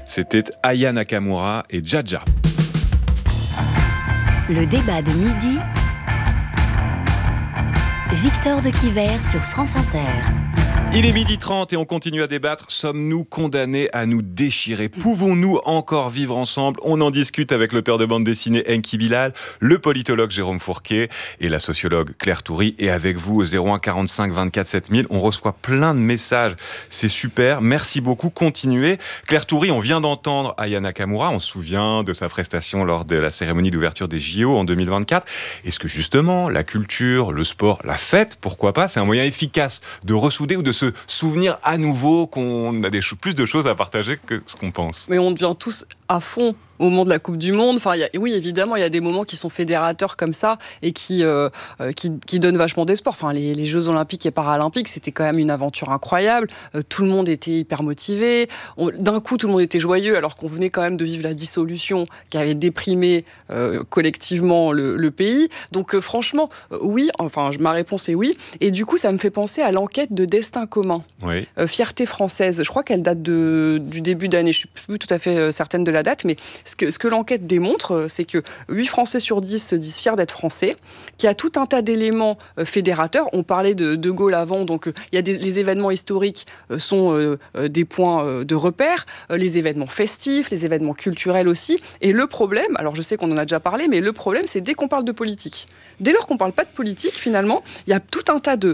C'était Aya Nakamura et Dja. Le débat de midi, Victor de Quiver sur France Inter. Il est 12h30 et on continue à débattre. Sommes-nous condamnés à nous déchirer ? Pouvons-nous encore vivre ensemble ? On en discute avec l'auteur de bande dessinée Enki Bilal, le politologue Jérôme Fourquet et la sociologue Claire Toury. Et avec vous au 01 45 24 7000, on reçoit plein de messages. C'est super, merci beaucoup, continuez. Claire Toury, on vient d'entendre Aya Nakamura, on se souvient de sa prestation lors de la cérémonie d'ouverture des JO en 2024. Est-ce que justement, la culture, le sport, la fête, pourquoi pas, c'est un moyen efficace de ressouder ou de se souvenir à nouveau qu'on a plus de choses à partager que ce qu'on pense. Mais on devient tous à fond au moment de la Coupe du Monde. Enfin, oui, évidemment, il y a des moments qui sont fédérateurs comme ça et qui donnent vachement d'espoir. Enfin, les Jeux Olympiques et Paralympiques, c'était quand même une aventure incroyable. Tout le monde était hyper motivé. D'un coup, tout le monde était joyeux alors qu'on venait quand même de vivre la dissolution qui avait déprimé collectivement le pays. Donc, franchement, oui. Enfin, ma réponse est oui. Et du coup, ça me fait penser à l'enquête de Destin commun. Oui. Fierté française. Je crois qu'elle date du début d'année. Je ne suis plus tout à fait certaine de la date, mais ce que l'enquête démontre, c'est que 8 Français sur 10 se disent fiers d'être Français, qu'il y a tout un tas d'éléments fédérateurs. On parlait de Gaulle avant, donc il y a les événements historiques sont des points de repère, les événements festifs, les événements culturels aussi. Et le problème, alors je sais qu'on en a déjà parlé, mais le problème, c'est dès qu'on parle de politique. Dès lors qu'on ne parle pas de politique, finalement, il y a tout un tas de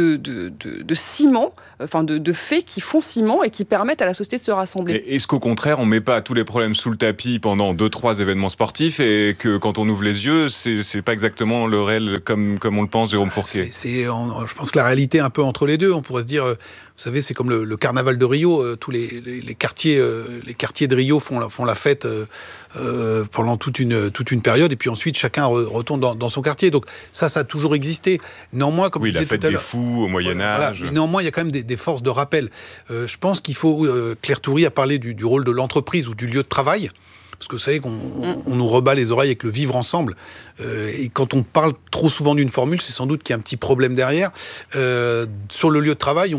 ciments, enfin de faits qui font ciment et qui permettent à la société de se rassembler. Et est-ce qu'au contraire, on ne met pas tous les problèmes sous le tapis pendant 2-3 événements sportifs et que quand on ouvre les yeux, c'est pas exactement le réel comme on le pense, Jérôme Fourquet ? Je pense que la réalité est un peu entre les deux. On pourrait se dire, vous savez, c'est comme le carnaval de Rio. Tous les quartiers de Rio font la fête pendant toute une période, et puis ensuite chacun retourne dans son quartier. Donc ça a toujours existé. Néanmoins, comme oui, je disais la fête tout à des l'heure, fous au Moyen-Âge. Voilà. Néanmoins, il y a quand même des forces de rappel. Je pense qu'il faut. Claire Toury a parlé du rôle de l'entreprise ou du lieu de travail. Parce que vous savez qu'on nous rebat les oreilles avec le vivre ensemble. Et quand on parle trop souvent d'une formule, c'est sans doute qu'il y a un petit problème derrière. Sur le lieu de travail,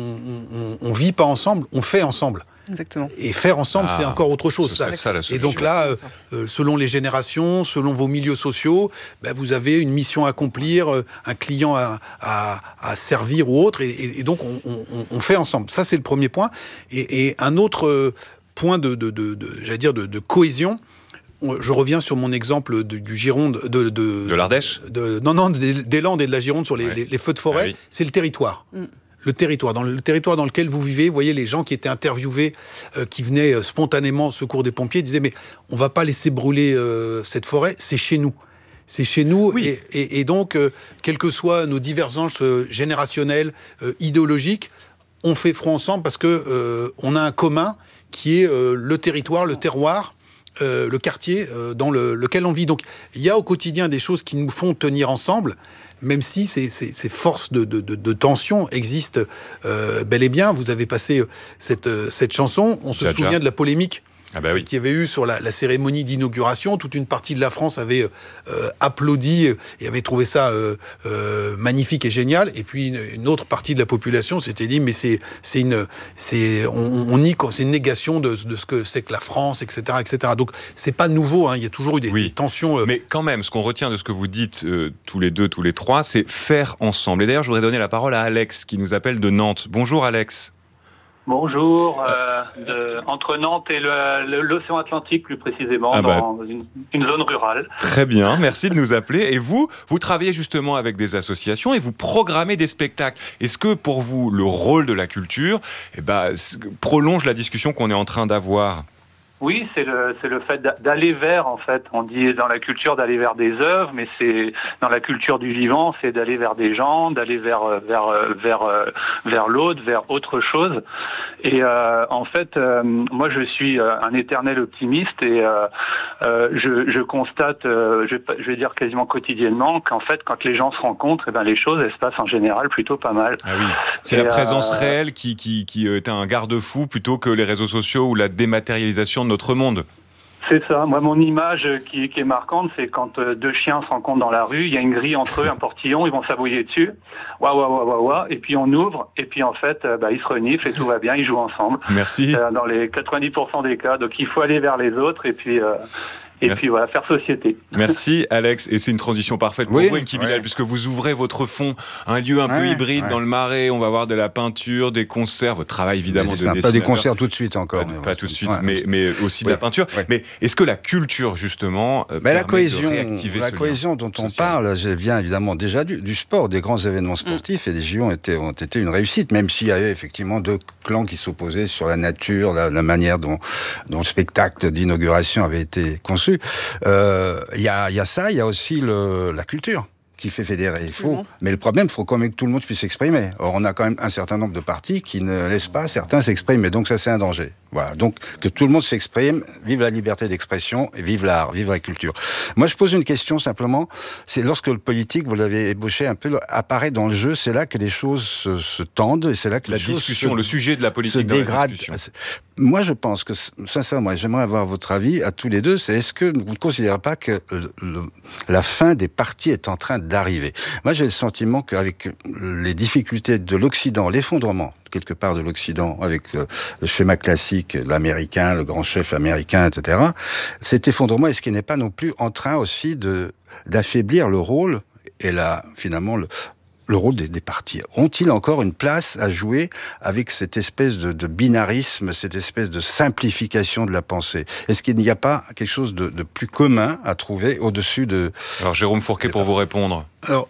on vit pas ensemble, on fait ensemble. Exactement. Et faire ensemble, c'est encore autre chose. Ça, la et donc là, selon les générations, selon vos milieux sociaux, vous avez une mission à accomplir, un client à servir ou autre. Et donc, on fait ensemble. Ça, c'est le premier point. Et un autre point de cohésion. Je reviens sur mon exemple du Gironde, de l'Ardèche. Des Landes et de la Gironde sur les feux de forêt. Ah oui. C'est le territoire. Le territoire dans lequel vous vivez, vous voyez les gens qui étaient interviewés, qui venaient spontanément au secours des pompiers, disaient mais on va pas laisser brûler cette forêt, c'est chez nous. C'est chez nous, oui. Et donc, quelles que soient nos divergences générationnelles, idéologiques, on fait front ensemble parce que on a un commun qui est le territoire, le terroir, le quartier dans lequel on vit. Donc, il y a au quotidien des choses qui nous font tenir ensemble, même si ces forces de tension existent bel et bien. Vous avez passé cette chanson. On se souvient de la polémique qu'il y avait eu sur la cérémonie d'inauguration. Toute une partie de la France avait applaudi et avait trouvé ça magnifique et génial. Et puis une autre partie de la population s'était dit mais c'est une négation de ce que c'est que la France, etc., etc. Donc c'est pas nouveau. Hein. Il y a toujours eu des tensions. Mais quand même, ce qu'on retient de ce que vous dites tous les deux, tous les trois, c'est faire ensemble. Et d'ailleurs, je voudrais donner la parole à Alex qui nous appelle de Nantes. Bonjour Alex. Bonjour, entre Nantes et l'océan Atlantique plus précisément, dans une zone rurale. Très bien, merci de nous appeler. Et vous travaillez justement avec des associations et vous programmez des spectacles. Est-ce que pour vous, le rôle de la culture prolonge la discussion qu'on est en train d'avoir ? Oui, c'est le fait d'aller vers, en fait, on dit dans la culture d'aller vers des œuvres, mais c'est dans la culture du vivant, c'est d'aller vers des gens, d'aller vers l'autre, vers autre chose. Et en fait, moi je suis un éternel optimiste et je constate, je vais dire quasiment quotidiennement, qu'en fait quand les gens se rencontrent, les choses elles se passent en général plutôt pas mal. Ah oui, c'est la présence réelle qui est un garde-fou plutôt que les réseaux sociaux ou la dématérialisation de notre monde. C'est ça. Moi, mon image qui est marquante, c'est quand deux chiens se rencontrent dans la rue, il y a une grille entre eux, un portillon, ils vont s'abouiller dessus. Waouh, et puis on ouvre, et puis en fait, ils se reniflent et tout va bien, ils jouent ensemble. Merci. Dans les 90% des cas. Donc il faut aller vers les autres, et puis voilà, faire société. Merci Alex, et c'est une transition parfaite pour vous, Enki Bilal, puisque vous ouvrez votre fonds, un lieu un peu hybride dans le Marais, on va avoir de la peinture, des concerts, votre travail évidemment de dessinateur. Pas des concerts tout de suite encore. Pas tout de suite, mais aussi de la peinture. Mais est-ce que la culture justement permet la cohésion, de réactiver la cohésion dont on parle, vient évidemment déjà du sport, des grands événements sportifs, et les JO ont été une réussite, même s'il y avait effectivement deux clans qui s'opposaient sur la nature, la manière dont le spectacle d'inauguration avait été conçu. Il y a ça, il y a aussi la culture qui fait fédérer. Mais le problème, il faut quand même que tout le monde puisse s'exprimer. Or, on a quand même un certain nombre de partis qui ne laissent pas certains s'exprimer. Donc ça, c'est un danger. Voilà. Donc, que tout le monde s'exprime, vive la liberté d'expression, et vive l'art, vive la culture. Moi, je pose une question simplement. C'est lorsque le politique, vous l'avez ébauché un peu, apparaît dans le jeu, c'est là que les choses se tendent, et c'est là que la discussion, le sujet de la politique se dégrade. Moi, je pense que, sincèrement, j'aimerais avoir votre avis à tous les deux, c'est est-ce que vous ne considérez pas que la fin des partis est en train d'arriver? Moi, j'ai le sentiment qu'avec les difficultés de l'Occident, l'effondrement, quelque part de l'Occident, avec le schéma classique, l'américain, le grand chef américain, etc., cet effondrement, est-ce qu'il n'est pas non plus en train aussi d'affaiblir le rôle, et là, finalement, le rôle des partis? Ont-ils encore une place à jouer avec cette espèce de binarisme, cette espèce de simplification de la pensée? Est-ce qu'il n'y a pas quelque chose de plus commun à trouver au-dessus de... Alors Jérôme Fourquet, pour vous répondre. Alors,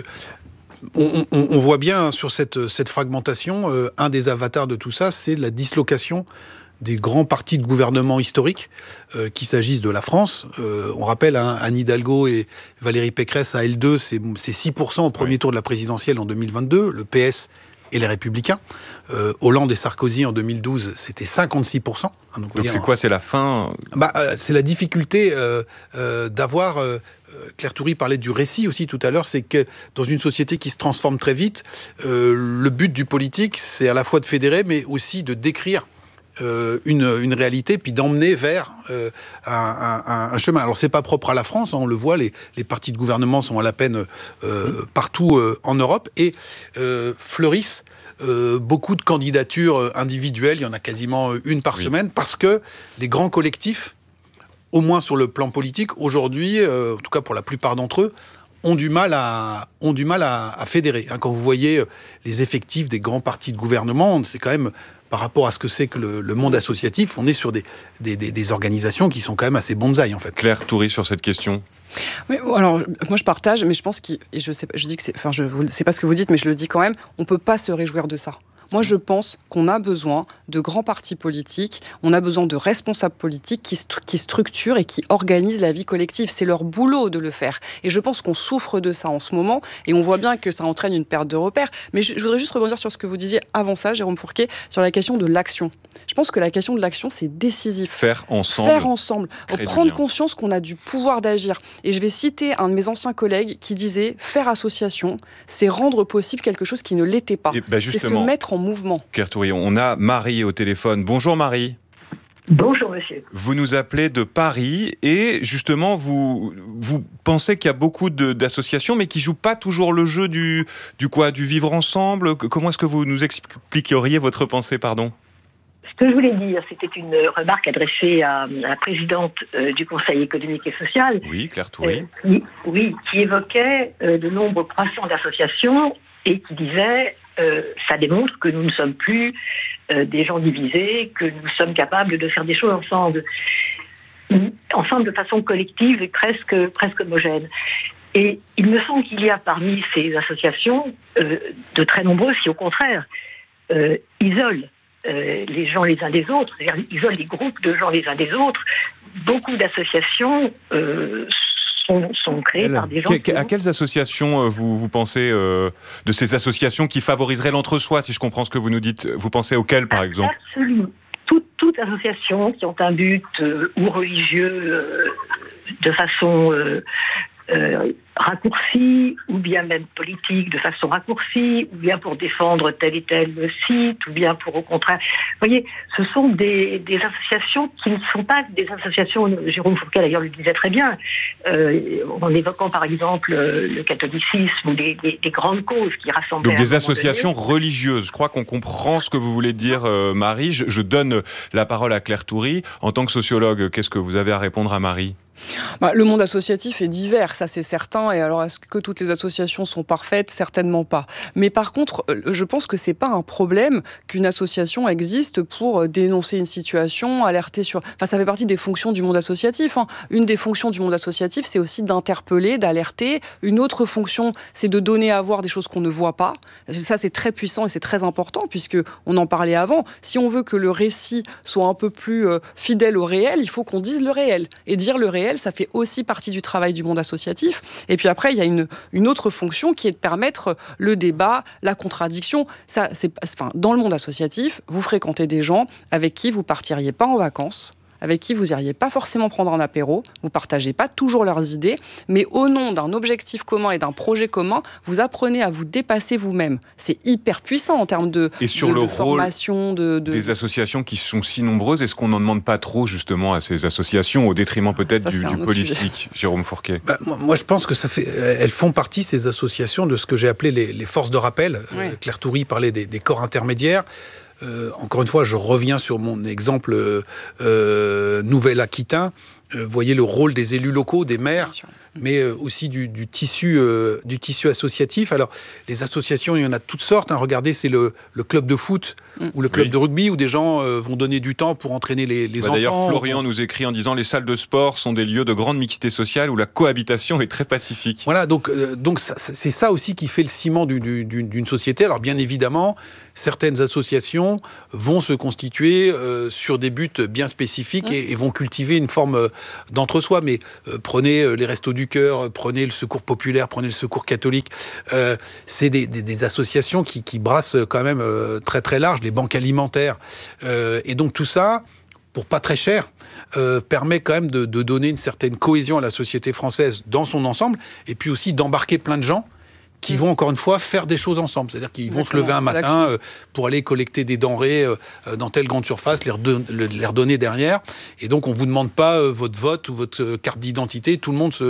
on voit bien sur cette fragmentation, un des avatars de tout ça, c'est la dislocation des grands partis de gouvernement historiques, qu'il s'agisse de la France. On rappelle, Anne Hidalgo et Valérie Pécresse à L2, c'est 6% au premier tour de la présidentielle en 2022, le PS et les Républicains. Hollande et Sarkozy en 2012, c'était 56%. Donc c'est quoi, c'est la fin? C'est la difficulté d'avoir... Claire Toury parlait du récit aussi tout à l'heure, c'est que dans une société qui se transforme très vite, le but du politique, c'est à la fois de fédérer, mais aussi de décrire une réalité, puis d'emmener vers un chemin. Alors c'est pas propre à la France, on le voit, les partis de gouvernement sont à la peine partout en Europe, et fleurissent beaucoup de candidatures individuelles, il y en a quasiment une par semaine, parce que les grands collectifs, au moins sur le plan politique, aujourd'hui, en tout cas pour la plupart d'entre eux, ont du mal à fédérer. Quand vous voyez les effectifs des grands partis de gouvernement, c'est quand même, par rapport à ce que c'est que le monde associatif, on est sur des organisations qui sont quand même assez bonsaï, en fait. Claire Toury, sur cette question. Oui, alors moi je partage, mais je pense je sais pas ce que vous dites, mais je le dis quand même, on peut pas se réjouir de ça. Moi, je pense qu'on a besoin de grands partis politiques, on a besoin de responsables politiques qui structurent et qui organisent la vie collective. C'est leur boulot de le faire. Et je pense qu'on souffre de ça en ce moment, et on voit bien que ça entraîne une perte de repères. Mais je voudrais juste rebondir sur ce que vous disiez avant ça, Jérôme Fourquet, sur la question de l'action. Je pense que la question de l'action, c'est décisif. Faire ensemble. Prendre conscience qu'on a du pouvoir d'agir. Et je vais citer un de mes anciens collègues qui disait « Faire association, c'est rendre possible quelque chose qui ne l'était pas. C'est se mettre en mouvement. » Claire Toury, on a Marie au téléphone. Bonjour Marie. Bonjour monsieur. Vous nous appelez de Paris et justement vous pensez qu'il y a beaucoup d'associations mais qui jouent pas toujours le jeu du vivre ensemble. Comment est-ce que vous nous expliqueriez votre pensée, pardon? Ce que je voulais dire, c'était une remarque adressée à la présidente du Conseil économique et social. Oui, Claire Toury. Qui évoquait le nombre croissant d'associations et qui disait ça démontre que nous ne sommes plus des gens divisés, que nous sommes capables de faire des choses ensemble de façon collective et presque homogène. Et il me semble qu'il y a parmi ces associations de très nombreuses qui, au contraire, isolent les gens les uns des autres, c'est-à-dire isolent les groupes de gens les uns des autres. Beaucoup d'associations sont créées par des gens... À quelles associations vous pensez, de ces associations qui favoriseraient l'entre-soi, si je comprends ce que vous nous dites? Vous pensez auxquelles, par exemple? Absolument. Toutes associations qui ont un but ou religieux de façon raccourcie, ou bien même politique de façon raccourcie, ou bien pour défendre tel et tel site, ou bien pour au contraire... Vous voyez, ce sont des associations qui ne sont pas des associations, Jérôme Fourquet d'ailleurs le disait très bien, en évoquant par exemple le catholicisme ou des grandes causes qui rassemblent... Donc des associations religieuses. Je crois qu'on comprend ce que vous voulez dire, Marie. Je donne la parole à Claire Toury. En tant que sociologue, qu'est-ce que vous avez à répondre à Marie ? Le monde associatif est divers, ça c'est certain. Et alors, est-ce que toutes les associations sont parfaites ? Certainement pas. Mais par contre, je pense que c'est pas un problème qu'une association existe pour dénoncer une situation, alerter sur... Enfin, ça fait partie des fonctions du monde associatif. Une des fonctions du monde associatif, c'est aussi d'interpeller, d'alerter. Une autre fonction, c'est de donner à voir des choses qu'on ne voit pas. Ça, c'est très puissant et c'est très important, puisque on en parlait avant. Si on veut que le récit soit un peu plus fidèle au réel, il faut qu'on dise le réel. Et dire le réel, ça fait aussi partie du travail du monde associatif. Et puis après, il y a une autre fonction qui est de permettre le débat, la contradiction. Ça, dans le monde associatif, vous fréquentez des gens avec qui vous partiriez pas en vacances, avec qui vous n'iriez pas forcément prendre un apéro, vous partagez pas toujours leurs idées, mais au nom d'un objectif commun et d'un projet commun, vous apprenez à vous dépasser vous-même. C'est hyper puissant en termes de formation. Des associations qui sont si nombreuses, est-ce qu'on n'en demande pas trop justement à ces associations, au détriment peut-être du politique, Jérôme Fourquet ? Moi, je pense que elles font partie, ces associations, de ce que j'ai appelé les forces de rappel. Oui. Claire Toury parlait des corps intermédiaires. Encore une fois, je reviens sur mon exemple Nouvelle-Aquitain. Voyez le rôle des élus locaux, des maires, mais aussi du tissu associatif. Alors, les associations, il y en a toutes sortes. Regardez, c'est le club de foot ou le club de rugby où des gens vont donner du temps pour entraîner les enfants. D'ailleurs, Florian nous écrit en disant « Les salles de sport sont des lieux de grande mixité sociale où la cohabitation est très pacifique. » Voilà, donc c'est ça aussi qui fait le ciment d'une société. Alors, bien évidemment, certaines associations vont se constituer sur des buts bien spécifiques et vont cultiver une forme d'entre-soi. Mais prenez les Restos du Cœur, prenez le Secours populaire, prenez le Secours catholique. C'est des associations qui brassent quand même très très large, les banques alimentaires. Et donc tout ça, pour pas très cher, permet quand même de donner une certaine cohésion à la société française dans son ensemble, et puis aussi d'embarquer plein de gens qui vont encore une fois faire des choses ensemble. C'est-à-dire qu'ils vont se lever un matin pour aller collecter des denrées dans telle grande surface, les redonner derrière. Et donc on ne vous demande pas votre vote ou votre carte d'identité. Tout le monde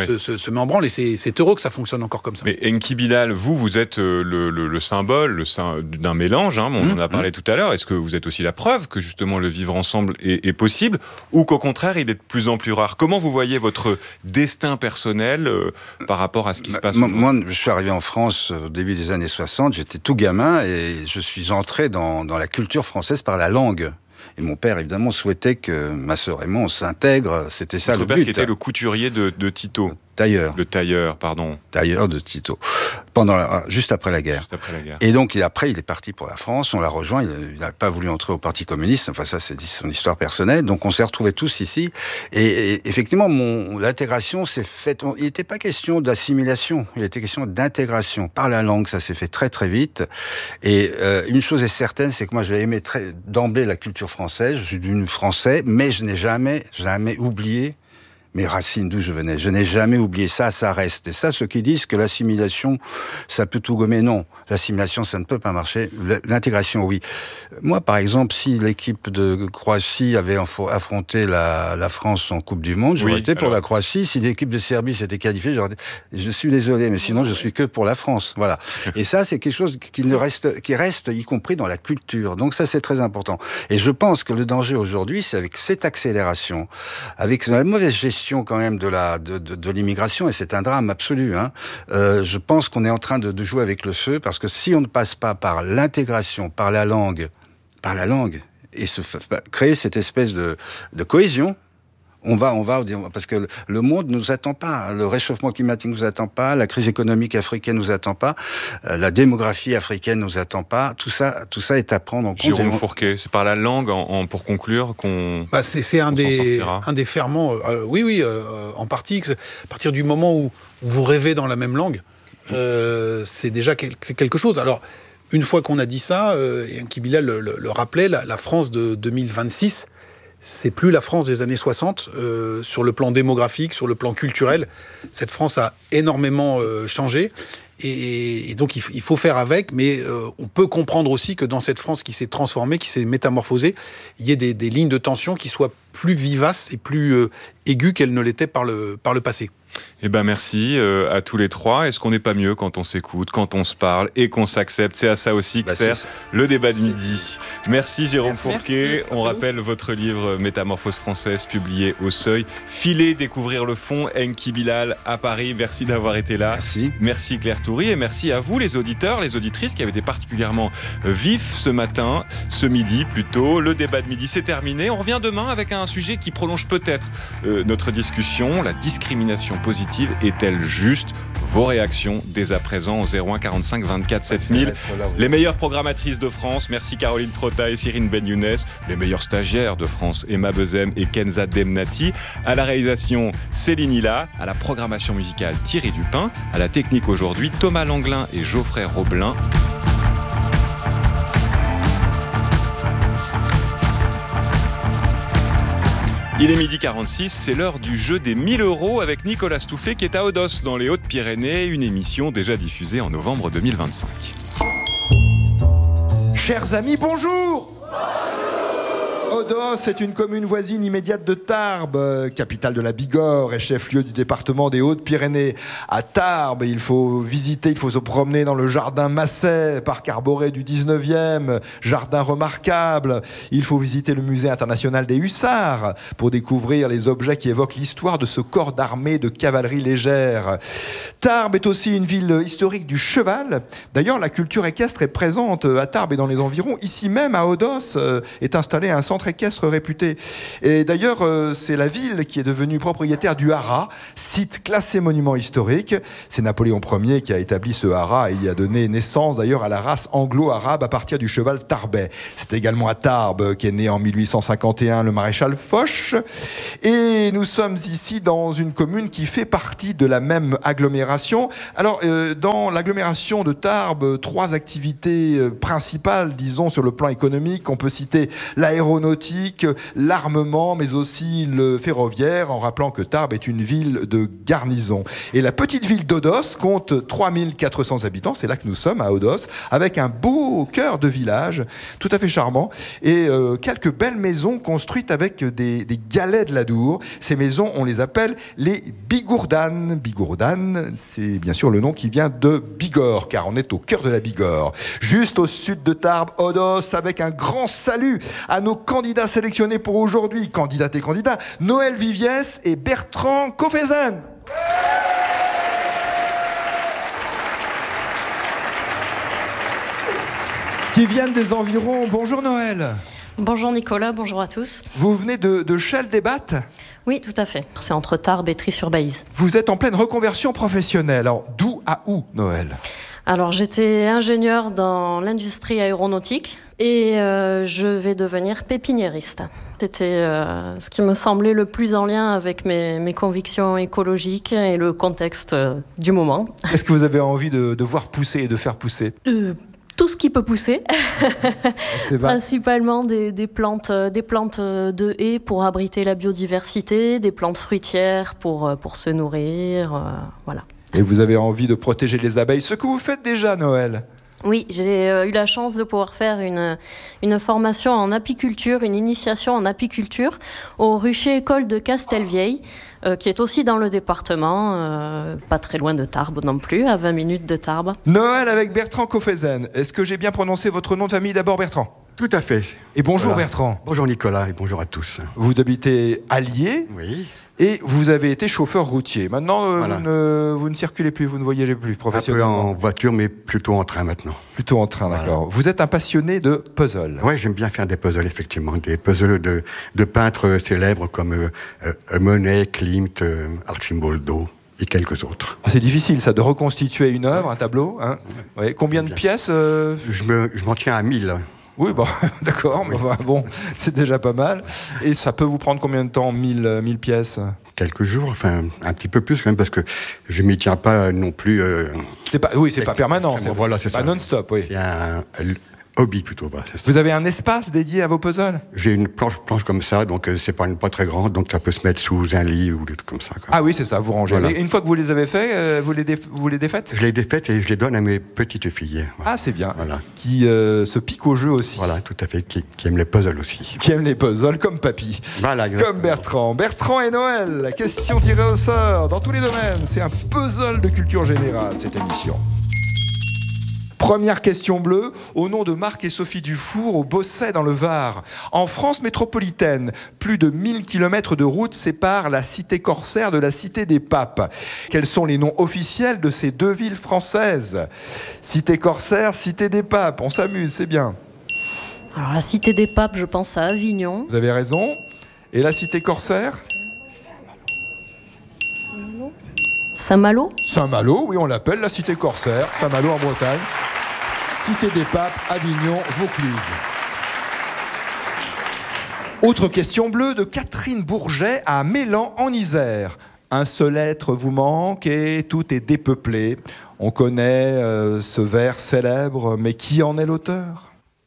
se met en branle. Et c'est heureux que ça fonctionne encore comme ça. Mais Enki Bilal, vous êtes le symbole d'un mélange. On en a parlé tout à l'heure. Est-ce que vous êtes aussi la preuve que justement le vivre ensemble est possible, ou qu'au contraire il est de plus en plus rare ? Comment vous voyez votre destin personnel par rapport à ce qui se passe aujourd'hui ? Moi, je suis arrivé en France au début des années 60, j'étais tout gamin et je suis entré dans la culture française par la langue. Et mon père, évidemment, souhaitait que ma sœur et moi, on s'intègre. C'était ça le but. Votre père qui était le couturier de Tito. Le tailleur de Tito. Juste après la guerre. Et donc, après, il est parti pour la France. On l'a rejoint. Il n'a pas voulu entrer au Parti communiste. Enfin, ça, c'est son histoire personnelle. Donc, on s'est retrouvés tous ici. Et effectivement, l'intégration s'est faite. Il n'était pas question d'assimilation. Il était question d'intégration. Par la langue, ça s'est fait très, très vite. Et une chose est certaine, c'est que moi, j'ai aimé d'emblée la culture française. Je suis devenu français, mais je n'ai jamais oublié mes racines, d'où je venais. Je n'ai jamais oublié ça, ça reste. Et ça, ceux qui disent que l'assimilation, ça peut tout gommer, non. L'assimilation, ça ne peut pas marcher. L'intégration, oui. Moi, par exemple, si l'équipe de Croatie avait affronté la France en Coupe du Monde, j'aurais été pour la Croatie. Si l'équipe de Serbie s'était qualifiée, je suis désolé, mais sinon, je suis que pour la France. Voilà. Et ça, c'est quelque chose qui reste, y compris dans la culture. Donc ça, c'est très important. Et je pense que le danger aujourd'hui, c'est avec cette accélération, avec la mauvaise gestion quand même de l'immigration, et c'est un drame absolu. Je pense qu'on est en train de jouer avec le feu, parce que si on ne passe pas par l'intégration, par la langue, et créer cette espèce de cohésion, on va, parce que le monde nous attend pas, le réchauffement climatique nous attend pas, la crise économique africaine nous attend pas, la démographie africaine nous attend pas, tout ça est à prendre en compte. Jérôme Fourquet, c'est par la langue, pour conclure, qu'on c'est un des ferments, en partie, à partir du moment où vous rêvez dans la même langue, c'est déjà quelque chose. Alors, une fois qu'on a dit ça, et Enki Bilal le rappelait, la France de 2026, c'est plus la France des années 60, sur le plan démographique, sur le plan culturel. Cette France a énormément changé. Et donc, il faut faire avec, mais on peut comprendre aussi que dans cette France qui s'est transformée, qui s'est métamorphosée, il y ait des lignes de tension qui soient plus vivaces et plus aiguës qu'elles ne l'étaient par le passé. Eh ben merci à tous les trois. Est-ce qu'on n'est pas mieux quand on s'écoute, quand on se parle et qu'on s'accepte? C'est à ça aussi que sert le débat de midi. Merci Jérôme Fourquet. On rappelle votre livre Métamorphose française, publié au Seuil. Filez découvrir le fond, Enki Bilal à Paris. Merci d'avoir été là. Merci Claire Toury et merci à vous les auditeurs, les auditrices qui avaient été particulièrement vifs ce matin, ce midi plutôt. Le débat de midi c'est terminé. On revient demain avec un sujet qui prolonge peut-être notre discussion, la discrimination positive est-elle juste? Vos réactions dès à présent au 01 45 24 7000. Les meilleures programmatrices de France, merci Caroline Trotta et Cyrine Ben Younes. Les meilleurs stagiaires de France, Emma Bezem et Kenza Demnati. À la réalisation, Céline Hilla. À la programmation musicale, Thierry Dupin. À la technique aujourd'hui, Thomas Langlin et Geoffrey Roblin. Il est 12h46, c'est l'heure du jeu des 1000 € avec Nicolas Stouffet qui est à Odos dans les Hautes-Pyrénées, une émission déjà diffusée en novembre 2025. Chers amis, bonjour! Odos est une commune voisine immédiate de Tarbes, capitale de la Bigorre et chef-lieu du département des Hautes-Pyrénées. À Tarbes, il faut visiter, il faut se promener dans le jardin Masset, parc arboré du 19e, jardin remarquable. Il faut visiter le musée international des hussards pour découvrir les objets qui évoquent l'histoire de ce corps d'armée de cavalerie légère. Tarbes est aussi une ville historique du cheval. D'ailleurs, la culture équestre est présente à Tarbes et dans les environs. Ici même, à Odos, est installé un centre équestre réputé. Et d'ailleurs, c'est la ville qui est devenue propriétaire du haras, site classé monument historique. C'est Napoléon Ier qui a établi ce haras et y a donné naissance d'ailleurs à la race anglo-arabe à partir du cheval tarbais. C'est également à Tarbes qu'est né en 1851 le maréchal Foch. Et nous sommes ici dans une commune qui fait partie de la même agglomération. Alors, dans l'agglomération de Tarbes, 3 activités principales, disons, sur le plan économique. On peut citer l'aéronautique, l'armement, mais aussi le ferroviaire, en rappelant que Tarbes est une ville de garnison. Et la petite ville d'Odos compte 3400 habitants, c'est là que nous sommes, à Odos, avec un beau cœur de village, tout à fait charmant, et quelques belles maisons construites avec des galets de l'Adour. Ces maisons, on les appelle les Bigourdanes. Bigourdanes, c'est bien sûr le nom qui vient de Bigorre, car on est au cœur de la Bigorre. Juste au sud de Tarbes, Odos, avec un grand salut à nos candidats sélectionnés pour aujourd'hui, candidates et candidats, Noël Viviès et Bertrand Coffezen. Qui viennent des environs. Bonjour Noël. Bonjour Nicolas, bonjour à tous. Vous venez de Chelles-des-Battes ? Oui, tout à fait. C'est entre Tarbes et Trie-sur-Baïse. Vous êtes en pleine reconversion professionnelle. Alors, d'où à où, Noël ? Alors, j'étais ingénieure dans l'industrie aéronautique et je vais devenir pépiniériste. C'était ce qui me semblait le plus en lien avec mes convictions écologiques et le contexte du moment. Est-ce que vous avez envie de voir pousser et de faire pousser tout ce qui peut pousser, principalement des plantes de haies pour abriter la biodiversité, des plantes fruitières pour se nourrir, voilà. Et vous avez envie de protéger les abeilles, ce que vous faites déjà, Noël ? Oui, j'ai eu la chance de pouvoir faire une formation en apiculture, une initiation en apiculture au rucher école de Castelvieille, qui est aussi dans le département, pas très loin de Tarbes non plus, à 20 minutes de Tarbes. Noël avec Bertrand Coffezen. Est-ce que j'ai bien prononcé votre nom de famille d'abord, Bertrand ? Tout à fait. Et bonjour Bertrand. Bonjour Nicolas et bonjour à tous. Vous habitez Allier ? Oui. Et vous avez été chauffeur routier. Maintenant, voilà. vous ne circulez plus, vous ne voyagez plus professionnellement. Un peu en voiture, mais plutôt en train maintenant. Plutôt en train, voilà. D'accord. Vous êtes un passionné de puzzles. Oui, j'aime bien faire des puzzles, effectivement. Des puzzles de peintres célèbres comme Monet, Klimt, Arcimboldo et quelques autres. C'est difficile, ça, de reconstituer une œuvre, un tableau. Hein. Ouais. Combien de pièces Je m'en tiens à 1000. Oui, bon, d'accord, mais bon, c'est déjà pas mal. Et ça peut vous prendre combien de temps, 1000 pièces ? Quelques jours, enfin un petit peu plus quand même, parce que je m'y tiens pas non plus. C'est pas permanent, voilà, c'est pas ça. non-stop, oui. C'est hobby plutôt. Bah, Vous avez un espace dédié à vos puzzles? J'ai une planche comme ça, donc c'est pas très grande, donc ça peut se mettre sous un lit ou des trucs comme ça. Quoi. Ah oui, c'est ça, vous rangez. Voilà. Mais une fois que vous les avez faits, vous les défaites? Je les défaites et je les donne à mes petites filles. Voilà. Ah, c'est bien. Voilà. Qui se piquent au jeu aussi. Voilà, tout à fait, qui aiment les puzzles aussi. Qui aiment les puzzles, comme papy. Voilà, exactement. Comme Bertrand. Bertrand et Noël, question tirée au sort dans tous les domaines. C'est un puzzle de culture générale, cette émission. Première question bleue, au nom de Marc et Sophie Dufour, au Bosset dans le Var. En France métropolitaine, plus de 1000 km de route séparent la cité corsaire de la cité des papes. Quels sont les noms officiels de ces deux villes françaises? Cité corsaire, cité des papes, on s'amuse, c'est bien. Alors la cité des papes, je pense à Avignon. Vous avez raison. Et la cité corsaire? Saint-Malo? Saint-Malo, oui, on l'appelle la cité corsaire. Saint-Malo en Bretagne. Cité des papes, Avignon, Vaucluse. Autre question bleue de Catherine Bourget à Mélan en Isère. Un seul être vous manque et tout est dépeuplé. On connaît ce vers célèbre, mais qui en est l'auteur?